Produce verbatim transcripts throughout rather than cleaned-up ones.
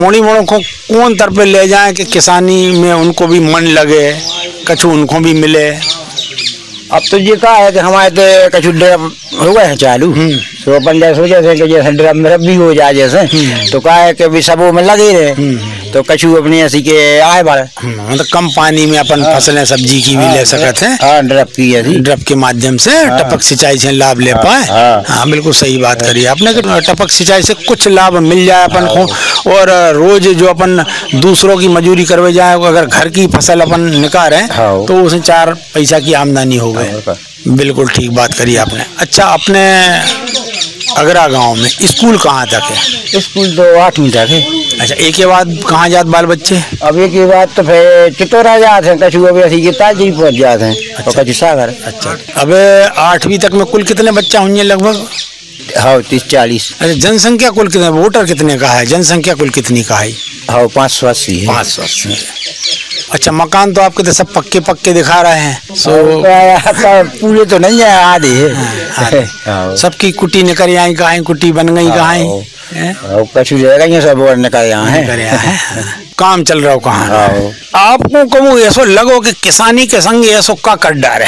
मोड़ी मोड़ों को कौन तरफ पे ले जाए कि किसानी में उनको भी मन लगे, कछु उनको भी मिले। अब तो ये कहा है कि हमारे तो कछु ड्रम हो गए हैं चालू, तो अपन जैसे सोचे थे कि जैसे ड्रम ड्रम भी हो जाए जैसे, तो कहा है कि भी सबों में लगे रहे, तो कछु अपनी ऐसी के आए बार मतलब कम पानी में अपन फसलें सब्जी की भी ले सकते हैं। हाँ, ड्रप की ऐसी ड्रप के माध्यम से टपक सिंचाई से लाभ ले पाए। हाँ बिल्कुल सही बात करी आपने कि टपक सिंचाई से कुछ लाभ मिल जाए अपन को, और रोज जो अपन दूसरों की मजूरी करवे जाए, अगर घर की फसल अपन निकालें तो उसमें चार पैसा की आमदनी हो गई। बिल्कुल ठीक बात करी आपने। अच्छा, अपने अगरा गांव में स्कूल कहाँ तक है? स्कूल तो आठवीं तक है। अच्छा, एक के बाद कहाँ जात बाल बच्चे? अब एक के बाद तो फिर चितौरा जाते हैं, कछु अभी ऐसी के ताजी पहुँच जाते हैं। अच्छा, और कछु सागर। अच्छा, अब आठवीं तक में कुल कितने बच्चा होंगे लगभग? हाँ, तीस चालीस। अच्छा, जनसंख्या कुल कितने, वोटर कितने का है, जनसंख्या कुल कितनी का है? हाँ, पाँच सौ अस्सी है। पाँच सौ अस्सी। अच्छा, मकान तो आपके तो सब पक्के पक्के दिखा रहे हैं। सो पूरे तो नहीं है, आधे है। सबकी कुटी निकल आई कहाँ, कुटी बन गई कहाँ, कछु जगह सब और निकल यहाँ है। काम चल रहा हो कहाँ? आपको कबू ऐसो लगो कि किसानी के संग ऐसो का कर डारे?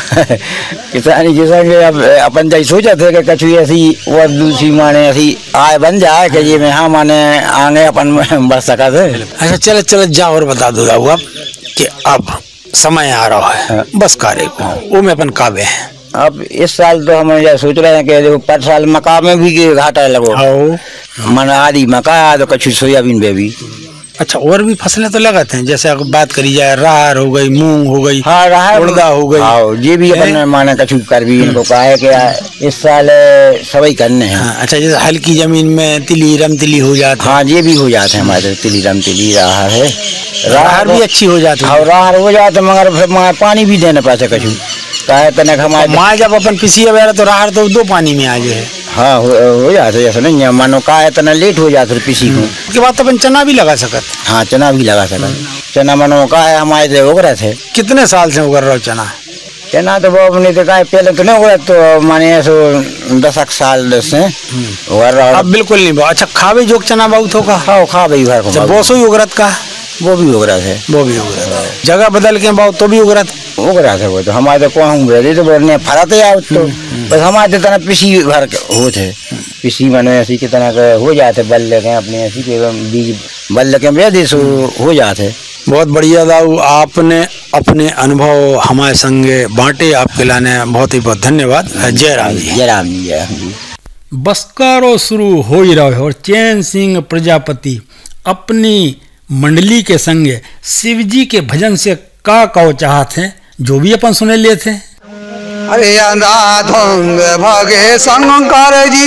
किसानी के संग अब अपन जैसे सोचा थे कि कछु ऐसी और दूसरी माने ऐसी आय बन जाए कि ये में हाँ माने आगे अपन बढ़ सका थे। अच्छा, चल चल जाओ और बता दो अब कि अब समय आ रहा है बस कार्य को, वो में अपन काबे हैं। अब इस साल तो हम ये सोच रहे हैं कि देखो पर साल मका में भी घाटा लगो, मन आदि मका तो कछु सोयाबीन पे भी। अच्छा, और भी फसलें तो लगाते हैं, जैसे अगर बात करी जाए राहर हो गई, मूंग हो गई, हाँ राहर उड़दा हो गई। हाँ, ये भी अपन माने कछु कर भी इनको कहा है कि इस साल सभी करने हैं। हाँ, अच्छा, जैसे हल्की जमीन में तिली रम तिली हो जाते हैं। हाँ, ये भी हो जाते हैं हमारे तिली रम तिली राहर है, राहर भी अच्छी हो जाती है। हाँ, राहर हो जाते मगर फिर पानी भी देना पड़ता कछु कहे तनक हमारे माँ जब अपन पिसी वगैरह तो राहर तो दो पानी में आ जाए। हाँ, हो, हो जाते ऐसा नहीं है, मानो का है तना लेट हो जाते पिसी को। उसके बाद तो अपन चना भी लगा सकते। हाँ, चना भी लगा सकते। चना मानो का है हमारे से उग रहे थे। कितने साल से उग रहा हो चना? चना तो वो अपने तो का पहले तो नहीं उगा, तो माने ऐसो दस साल से उग रहा। अब बिल्कुल नहीं बा। अच्छा, खावे जोग चना बहुत होगा? हाँ, खा भाई घर को बहुत सो ही उगरत का, वो भी उग रहा है, वो भी उग रहा है। जगह बदल के बहुत तो भी उग रहा उग रहा था वो तो हमारे तो कौन गए तो बोलने फराते यार तो बस हमारे तरह पिसी भर होते पिसी माने ऐसी की तरह हो जाते बल लेके अपने ऐसी के बीज बल लेके बेदे सो हो जाते। बहुत बढ़िया दाऊ, आपने अपने अनुभव हमारे संगे बांटे, आपके लाने बहुत ही बहुत धन्यवाद। जय राम जी। जय राम जी। जय राम जी। बस्कारो शुरू हो ही रहा है और चैन सिंह प्रजापति अपनी मंडली के संगे शिवजी के भजन से का कहो चाहते हैं, जो भी अपन सुने लिए थे। अरे अंधा धोंग भगे शंकर जी